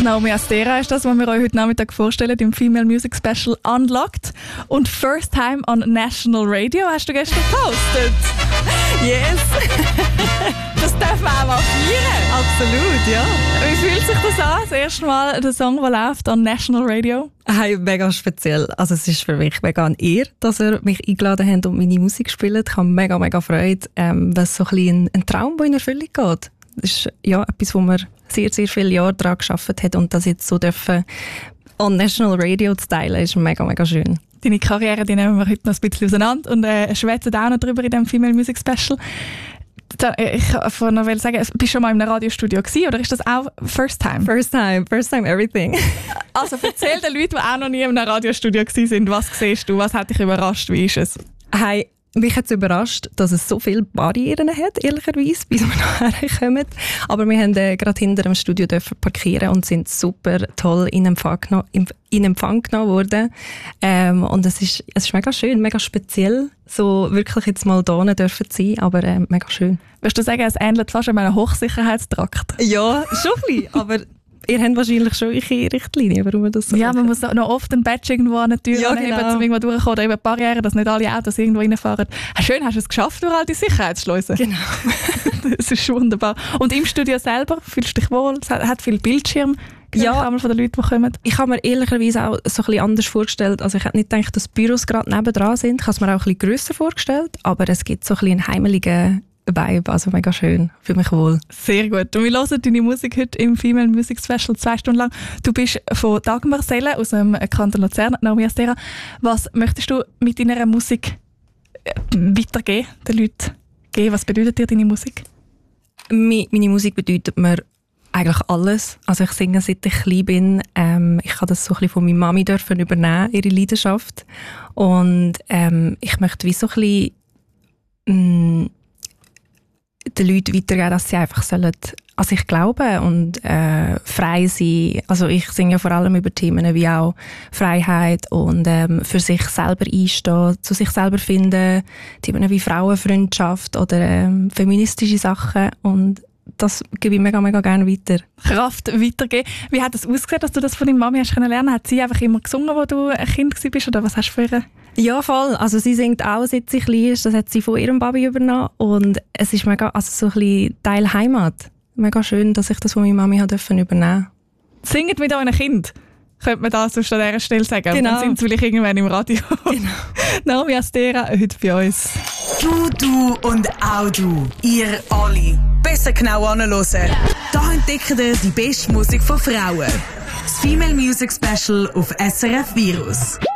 Naomi Astera ist das, was wir euch heute Nachmittag vorstellen im Female Music Special Unlocked. Und First Time on National Radio hast du gestern gepostet. Yes! Das darf man auch mal feiern. Absolut, ja. Wie fühlt sich das an, das erste Mal der Song, der läuft on National Radio? Hey, mega speziell. Also es ist für mich mega eine Ehre, dass ihr mich eingeladen habt und meine Musik spielt. Ich habe mega, mega Freude, weil es so ein bisschen ein Traum, der in Erfüllung geht. Das ist ja etwas, wo wir sehr, sehr viele Jahre daran gearbeitet haben und das jetzt so dürfen on National Radio zu teilen, ist mega, mega schön. Deine Karriere, die nehmen wir heute noch ein bisschen auseinander und schwätzen auch noch darüber in diesem Female Music Special. Ich wollte noch sagen, bist du schon mal in einem Radiostudio gewesen, oder ist das auch First Time? First time everything. Also erzähl den Leuten, die auch noch nie in einem Radiostudio gewesen sind, was siehst du, was hat dich überrascht, wie ist es? Hey, mich hat es überrascht, dass es so viele Barrieren hat, ehrlicherweise, bis wir nachher kommen. Aber wir haben gerade hinter dem Studio dürfen parkieren und sind super toll in Empfang genommen worden. Und es ist mega schön, mega speziell, so wirklich jetzt mal da dürfen sein, aber mega schön. Würdest du sagen, es ähnelt fast einem Hochsicherheitstrakt? Ja, schon ein bisschen, aber ihr habt wahrscheinlich schon eure Richtlinien, warum man das so Ja, man muss noch oft ein Badge irgendwo an der Tür anheben, genau. um irgendwo durchzukommen, oder eben Barrieren, dass nicht alle Autos irgendwo reinfahren. Schön, hast du es geschafft durch all die Sicherheitsschleusen. Genau. Das ist wunderbar. Und im Studio selber, fühlst du dich wohl? Es hat viel Bildschirm. Ja, von den Leuten, die kommen. Ich habe mir ehrlicherweise auch so ein bisschen anders vorgestellt. Also ich hätte nicht gedacht, dass Büros gerade nebendran sind. Ich habe es mir auch ein bisschen grösser vorgestellt, aber es gibt so ein bisschen einen heimeligen Vibe, also mega schön, fühle mich wohl. Sehr gut. Und wir hören deine Musik heute im Female Music Special 2 Stunden lang. Du bist von Dagmarsellen aus dem Kanton Luzern, Naomi Astera. Was möchtest du mit deiner Musik weitergeben, den Leuten geben? Was bedeutet dir deine Musik? Meine Musik bedeutet mir eigentlich alles. Also ich singe, seit ich klein bin. Ich habe das so ein bisschen von meiner Mami dürfen übernehmen, ihre Leidenschaft. Und ich möchte wie so ein bisschen den Leuten weitergeben, dass sie einfach sollen an sich glauben und frei sein. Also ich singe vor allem über Themen wie auch Freiheit und für sich selber einstehen, zu sich selber finden, Themen wie Frauenfreundschaft oder feministische Sachen, und das gebe ich mega, mega gerne weiter. Kraft weitergeben. Wie hat es ausgesehen, dass du das von deiner Mami hast lernen können? Hat sie einfach immer gesungen, als du ein Kind warst, oder was hast du für ihr? Ja, voll. Also sie singt auch, seit sie klein ist. Das hat sie von ihrem Baby übernommen. Und es ist mega, also so ein bisschen Teil Heimat. Mega schön, dass ich das von meiner Mami übernehmen durfte. Singt mit euren Kind, könnte man das an dieser Stelle sagen. Genau. Dann sind sie vielleicht irgendwann im Radio. Genau. Naomi Astera, heute bei uns. Du und auch du. Ihr alle. Besser genau anhören. Da entdeckt ihr die beste Musik von Frauen. Das Female Music Special auf SRF Virus.